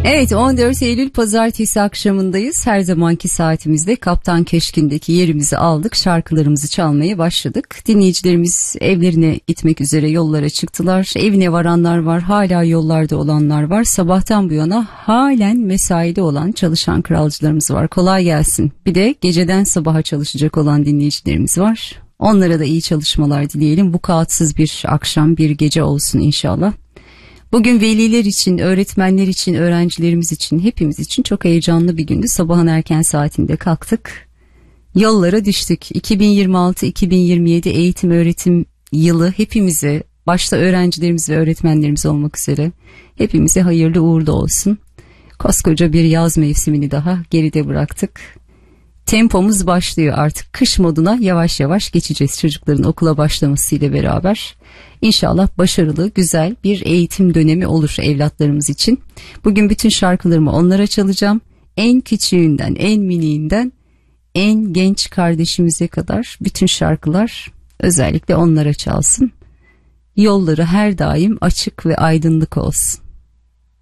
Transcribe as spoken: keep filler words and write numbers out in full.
Evet, on dört Eylül Pazartesi akşamındayız. Her zamanki saatimizde Kaptan Keşkin'deki yerimizi aldık. Şarkılarımızı çalmaya başladık. Dinleyicilerimiz evlerine gitmek üzere yollara çıktılar. Evine varanlar var, hala yollarda olanlar var. Sabahtan bu yana halen mesaide olan çalışan kralcılarımız var. Kolay gelsin. Bir de geceden sabaha çalışacak olan dinleyicilerimiz var. Onlara da iyi çalışmalar dileyelim. Bu kağıtsız bir akşam, bir gece olsun inşallah. Bugün veliler için, öğretmenler için, öğrencilerimiz için, hepimiz için çok heyecanlı bir gündü. Sabahın erken saatinde kalktık, yollara düştük. iki bin yirmi altı iki bin yirmi yedi eğitim öğretim yılı hepimize, başta öğrencilerimiz ve öğretmenlerimiz olmak üzere hepimize hayırlı uğurlu olsun. Koskoca bir yaz mevsimini daha geride bıraktık. Tempomuz başlıyor artık, kış moduna yavaş yavaş geçeceğiz çocukların okula başlamasıyla beraber. İnşallah başarılı, güzel bir eğitim dönemi olur evlatlarımız için. Bugün bütün şarkılarımı onlara çalacağım. En küçüğünden, en miniğinden, en genç kardeşimize kadar bütün şarkılar özellikle onlara çalsın. Yolları her daim açık ve aydınlık olsun.